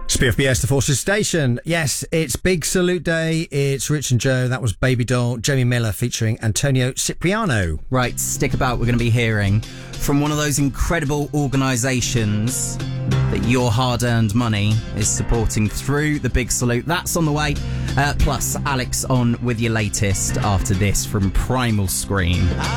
PFBS, the Forces Station. Yes, it's Big Salute Day. It's Rich and Joe. That was Baby Doll. Jamie Miller featuring Antonio Cipriano. Right, stick about. We're going to be hearing from one of those incredible organisations that your hard-earned money is supporting through the Big Salute. That's on the way. Plus, Alex on with your latest after this from Primal Scream.